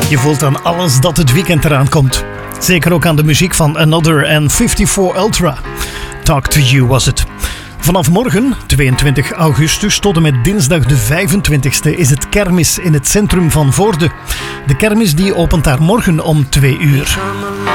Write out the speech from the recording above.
Je voelt aan alles dat het weekend eraan komt. Zeker ook aan de muziek van Another en 54 Ultra. Talk to You was het. Vanaf morgen, 22 augustus, tot en met dinsdag de 25e is het kermis in het centrum van Voorde. De kermis die opent daar morgen om 2 uur.